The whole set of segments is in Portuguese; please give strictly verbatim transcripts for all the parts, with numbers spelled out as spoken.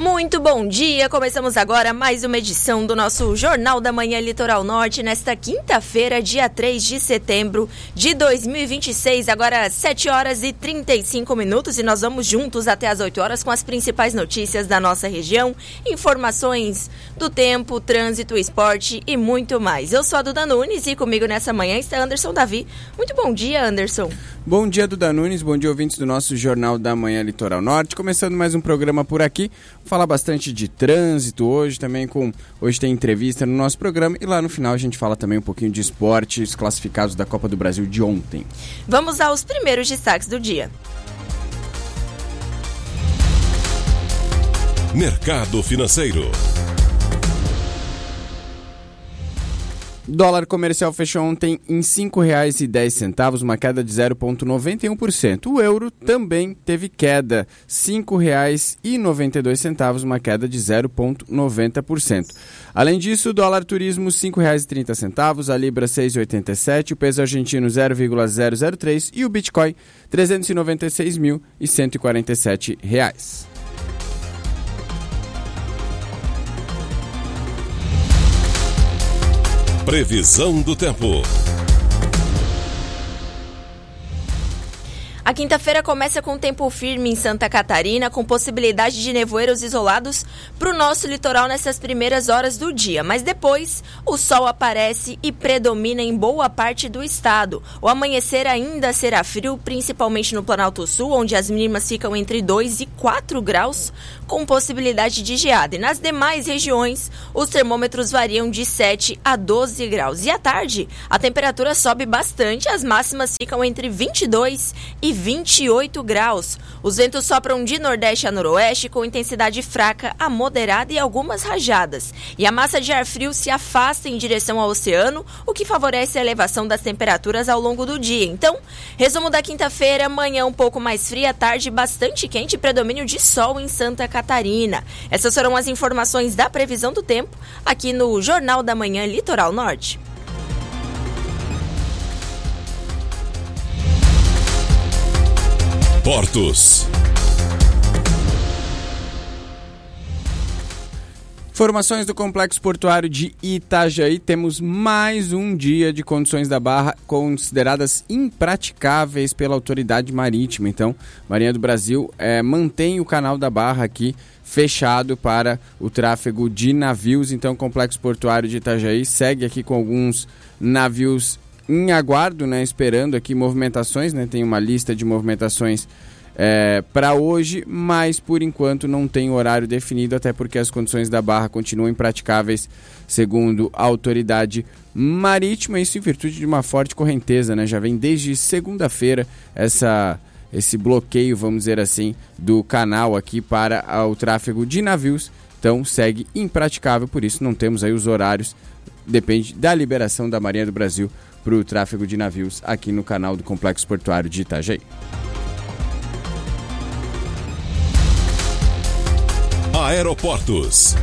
Muito bom dia, começamos agora mais uma edição do nosso Jornal da Manhã Litoral Norte, nesta quinta-feira, dia três de setembro de dois mil e vinte e seis, agora sete horas e trinta e cinco minutos, e nós vamos juntos até as oito horas com as principais notícias da nossa região, informações do tempo, trânsito, esporte e muito mais. Eu sou a Duda Nunes e comigo nessa manhã está Anderson Davi. Muito bom dia, Anderson. Bom dia, Duda Nunes, bom dia, ouvintes do nosso Jornal da Manhã Litoral Norte, começando mais um programa por aqui. Vou falar bastante de trânsito hoje, também com... Hoje tem entrevista no nosso programa e lá no final a gente fala também um pouquinho de esportes classificados da Copa do Brasil de ontem. Vamos aos primeiros destaques do dia. Mercado financeiro. Dólar comercial fechou ontem em cinco reais e dez centavos, uma queda de zero vírgula noventa e um por cento. O euro também teve queda, cinco reais e noventa e dois centavos, uma queda de zero vírgula noventa por cento. Além disso, o dólar turismo cinco reais e trinta centavos, a libra seis reais e oitenta e sete, o peso argentino zero vírgula zero zero três e o Bitcoin trezentos e noventa e seis mil e cento e quarenta e sete reais. Previsão do tempo. A quinta-feira começa com tempo firme em Santa Catarina, com possibilidade de nevoeiros isolados para o nosso litoral nessas primeiras horas do dia. Mas depois, o sol aparece e predomina em boa parte do estado. O amanhecer ainda será frio, principalmente no Planalto Sul, onde as mínimas ficam entre dois e quatro graus, com possibilidade de geada. E nas demais regiões, os termômetros variam de sete a doze graus. E à tarde, a temperatura sobe bastante, as máximas ficam entre vinte e dois e vinte e oito graus. Os ventos sopram de nordeste a noroeste com intensidade fraca a moderada e algumas rajadas. E a massa de ar frio se afasta em direção ao oceano, o que favorece a elevação das temperaturas ao longo do dia. Então, resumo da quinta-feira: manhã um pouco mais fria, tarde bastante quente e predomínio de sol em Santa Catarina. Essas foram as informações da previsão do tempo aqui no Jornal da Manhã Litoral Norte. Portos. Informações do Complexo Portuário de Itajaí. Temos mais um dia de condições da barra consideradas impraticáveis pela autoridade marítima. Então, Marinha do Brasil é, mantém o canal da barra aqui fechado para o tráfego de navios. Então, o Complexo Portuário de Itajaí segue aqui com alguns navios em aguardo, né, esperando aqui movimentações, né, tem uma lista de movimentações é, para hoje, mas por enquanto não tem horário definido, até porque as condições da barra continuam impraticáveis, segundo a autoridade marítima, isso em virtude de uma forte correnteza, né, já vem desde segunda-feira essa, esse bloqueio, vamos dizer assim, do canal aqui para o tráfego de navios, então segue impraticável, por isso não temos aí os horários, depende da liberação da Marinha do Brasil para o tráfego de navios aqui no canal do Complexo Portuário de Itajaí. Aeroportos.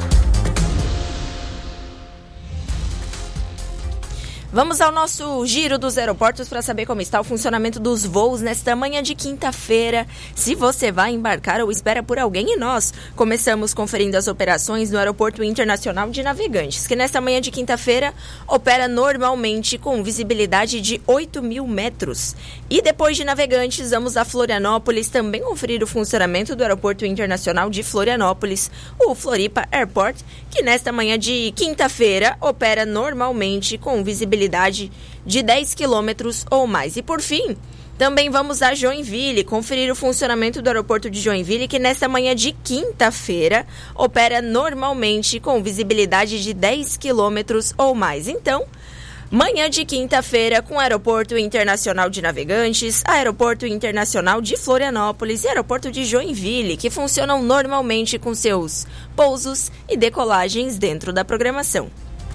Vamos ao nosso giro dos aeroportos para saber como está o funcionamento dos voos nesta manhã de quinta-feira. Se você vai embarcar ou espera por alguém, e nós começamos conferindo as operações no Aeroporto Internacional de Navegantes, que nesta manhã de quinta-feira opera normalmente com visibilidade de oito mil metros. E depois de Navegantes, vamos a Florianópolis também conferir o funcionamento do Aeroporto Internacional de Florianópolis, o Floripa Airport, que nesta manhã de quinta-feira opera normalmente com visibilidade de dez quilômetros ou mais. E por fim, também vamos a Joinville, conferir o funcionamento do aeroporto de Joinville, que nesta manhã de quinta-feira opera normalmente com visibilidade de dez quilômetros ou mais. Então, manhã de quinta-feira com Aeroporto Internacional de Navegantes, Aeroporto Internacional de Florianópolis e Aeroporto de Joinville, que funcionam normalmente com seus pousos e decolagens dentro da programação.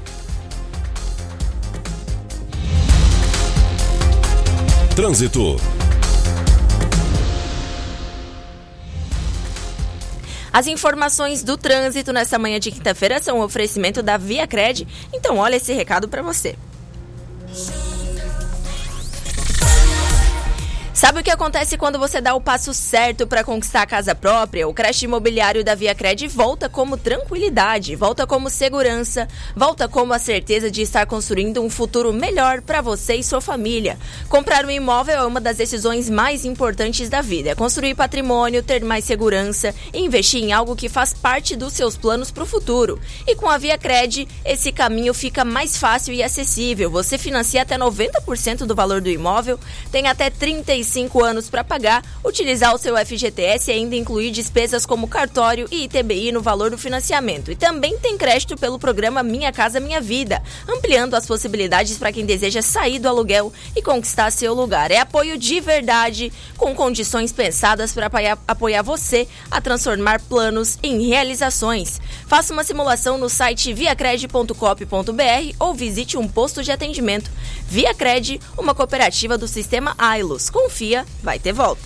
Trânsito. As informações do trânsito nessa manhã de quinta-feira são um oferecimento da ViaCred. Então, olha esse recado para você. Sabe o que acontece quando você dá o passo certo para conquistar a casa própria? O crédito imobiliário da ViaCred volta como tranquilidade, volta como segurança, volta como a certeza de estar construindo um futuro melhor para você e sua família. Comprar um imóvel é uma das decisões mais importantes da vida. É construir patrimônio, ter mais segurança e investir em algo que faz parte dos seus planos para o futuro. E com a ViaCred, esse caminho fica mais fácil e acessível. Você financia até noventa por cento do valor do imóvel, tem até trinta e cinco anos para pagar, utilizar o seu F G T S e ainda incluir despesas como cartório e I T B I no valor do financiamento. E também tem crédito pelo programa Minha Casa Minha Vida, ampliando as possibilidades para quem deseja sair do aluguel e conquistar seu lugar. É apoio de verdade, com condições pensadas para apoiar, apoiar você a transformar planos em realizações. Faça uma simulação no site viacred ponto coop ponto br ou visite um posto de atendimento. ViaCred, uma cooperativa do sistema Ailos. Confia, vai ter volta.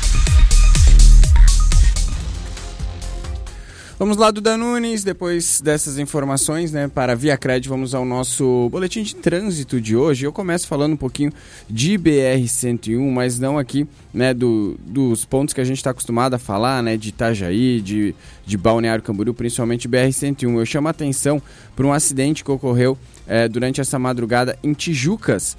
Vamos lá, Duda Nunes, depois dessas informações, né, para a ViaCred, vamos ao nosso boletim de trânsito de hoje. Eu começo falando um pouquinho de B R cento e um, mas não aqui, né, do, dos pontos que a gente está acostumado a falar, né, de Itajaí, de, de Balneário Camboriú, principalmente B R cento e um. Eu chamo a atenção para um acidente que ocorreu é, durante essa madrugada em Tijucas.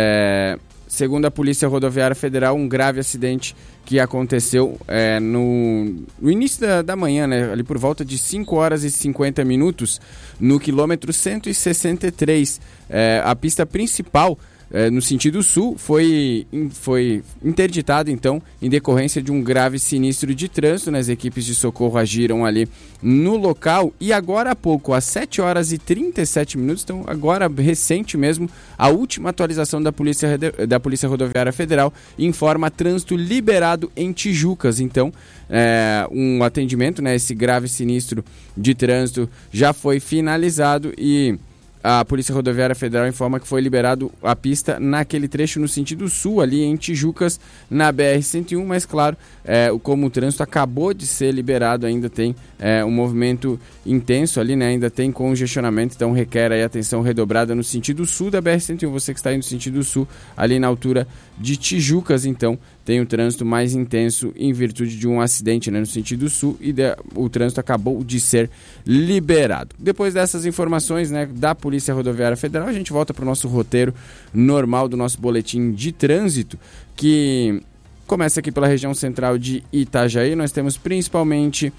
É, segundo a Polícia Rodoviária Federal, um grave acidente que aconteceu é, no, no início da, da manhã, né, ali por volta de cinco horas e cinquenta minutos, no quilômetro cento e sessenta e três. É, a pista principal, é, no sentido sul, foi, foi interditada, então, em decorrência de um grave sinistro de trânsito. Né, as equipes de socorro agiram ali no local e agora há pouco, às sete horas e trinta e sete minutos, então agora recente mesmo, a última atualização da Polícia, da Polícia Rodoviária Federal informa trânsito liberado em Tijucas. Então, é, um atendimento, né, esse grave sinistro de trânsito já foi finalizado e a Polícia Rodoviária Federal informa que foi liberado a pista naquele trecho no sentido sul, ali em Tijucas, na B R cento e um, mas claro, é, como o trânsito acabou de ser liberado, ainda tem é, um movimento intenso ali, né? Ainda tem congestionamento, então requer aí atenção redobrada no sentido sul da B R cento e um. Você que está aí no sentido sul, ali na altura de Tijucas, então tem o trânsito mais intenso em virtude de um acidente, né, no sentido sul, e de, o trânsito acabou de ser liberado. Depois dessas informações, né, da Polícia Rodoviária Federal, a gente volta para o nosso roteiro normal do nosso boletim de trânsito, que começa aqui pela região central de Itajaí. Nós temos principalmente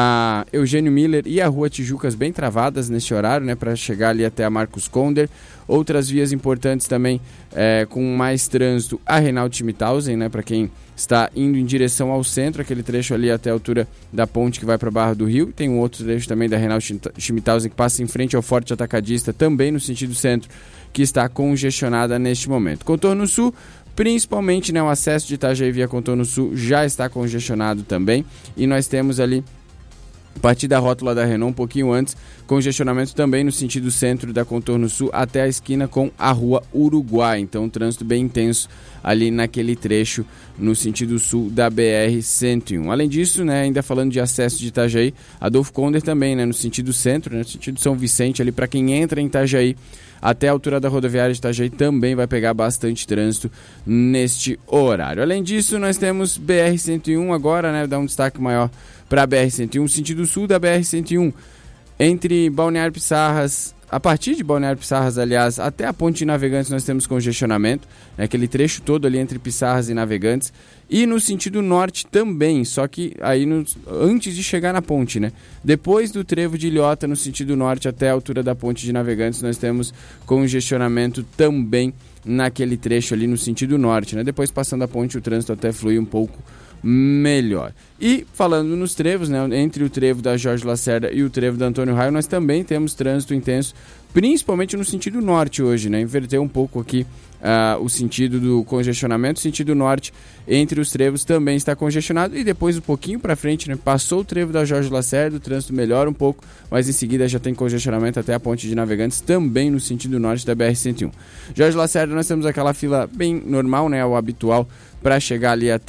a Eugênio Miller e a Rua Tijucas bem travadas nesse horário, né, para chegar ali até a Marcos Conder. Outras vias importantes também é, com mais trânsito, a Reinaldo Schmidhausen, né, para quem está indo em direção ao centro, aquele trecho ali até a altura da ponte que vai para a Barra do Rio. Tem um outro trecho também da Reinaldo Schmidhausen que passa em frente ao Forte Atacadista, também no sentido centro, que está congestionada neste momento. Contorno Sul, principalmente, né, o acesso de Itajaí via Contorno Sul já está congestionado também, e nós temos ali, a partir da rótula da Renault, um pouquinho antes, congestionamento também no sentido centro da Contorno Sul até a esquina com a Rua Uruguai. Então, um trânsito bem intenso ali naquele trecho no sentido sul da B R cento e um. Além disso, né, ainda falando de acesso de Itajaí, Adolfo Conder também, né, no sentido centro, né, no sentido São Vicente, ali para quem entra em Itajaí, até a altura da rodoviária de Itajaí também vai pegar bastante trânsito neste horário. Além disso, nós temos B R cento e um agora, né, dá um destaque maior para a B R cento e um, sentido sul da B R cento e um, entre Balneário Pissarras, a partir de Balneário Pissarras, aliás, até a Ponte de Navegantes nós temos congestionamento, né, aquele trecho todo ali entre Pissarras e Navegantes, e no sentido norte também, só que aí no, antes de chegar na ponte, né? Depois do trevo de Ilhota, no sentido norte até a altura da Ponte de Navegantes, nós temos congestionamento também naquele trecho ali no sentido norte, né? Depois, passando a ponte, o trânsito até flui um pouco melhor. E falando nos trevos, né, entre o trevo da Jorge Lacerda e o trevo da Antônio Raio, nós também temos trânsito intenso, principalmente no sentido norte hoje, né? Inverteu um pouco aqui uh, o sentido do congestionamento. O sentido norte entre os trevos também está congestionado, e depois um pouquinho para frente, né, passou o trevo da Jorge Lacerda, o trânsito melhora um pouco, mas em seguida já tem congestionamento até a Ponte de Navegantes, também no sentido norte da B R cento e um. Jorge Lacerda, nós temos aquela fila bem normal, né, o habitual, para chegar ali até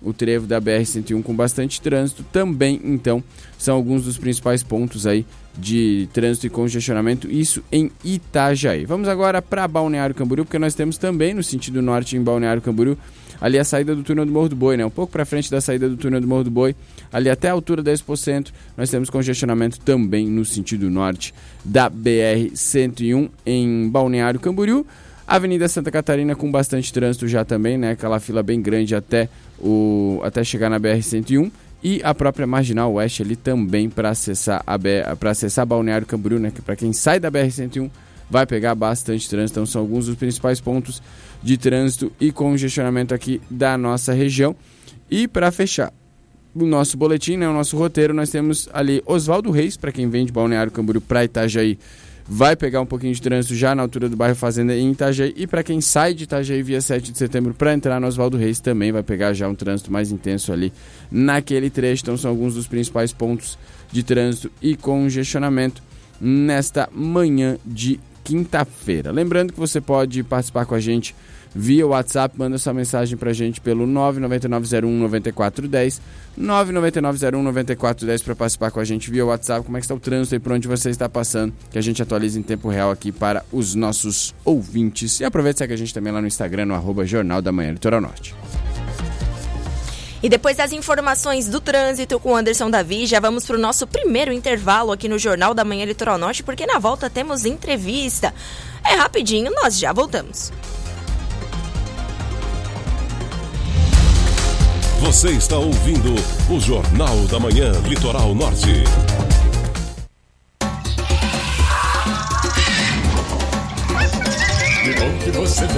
o trevo da B R cento e um com bastante trânsito também, então, são alguns dos principais pontos aí de trânsito e congestionamento, isso em Itajaí. Vamos agora para Balneário Camboriú, porque nós temos também no sentido norte em Balneário Camboriú, ali a saída do túnel do Morro do Boi, né? Um pouco para frente da saída do túnel do Morro do Boi, ali até a altura dez por cento, nós temos congestionamento também no sentido norte da B R cento e um em Balneário Camboriú. Avenida Santa Catarina com bastante trânsito já também, né? Aquela fila bem grande até, o, até chegar na B R cento e um. E a própria Marginal Oeste ali também para acessar a para acessar Balneário Camboriú, né? Que para quem sai da B R cento e um vai pegar bastante trânsito. Então são alguns dos principais pontos de trânsito e congestionamento aqui da nossa região. E para fechar o nosso boletim, né? O nosso roteiro, nós temos ali Oswaldo Reis, para quem vem de Balneário Camboriú para Itajaí, vai pegar um pouquinho de trânsito já na altura do bairro Fazenda em Itajaí. E para quem sai de Itajaí via sete de setembro para entrar no Oswaldo Reis, também vai pegar já um trânsito mais intenso ali naquele trecho. Então são alguns dos principais pontos de trânsito e congestionamento nesta manhã de quinta-feira. Lembrando que você pode participar com a gente via WhatsApp, manda sua mensagem pra gente pelo nove nove nove zero um nove quatro um zero, nove nove nove zero um nove quatro um zero para participar com a gente via WhatsApp. Como é que está o trânsito aí, por onde você está passando, que a gente atualiza em tempo real aqui para os nossos ouvintes. E aproveita e segue a gente também lá no Instagram, no arroba Jornal da Manhã Litoral Norte. E depois das informações do trânsito com o Anderson Davi, já vamos para o nosso primeiro intervalo aqui no Jornal da Manhã Litoral Norte, porque na volta temos entrevista. É rapidinho, nós já voltamos. Você está ouvindo o Jornal da Manhã Litoral Norte. Que bom que você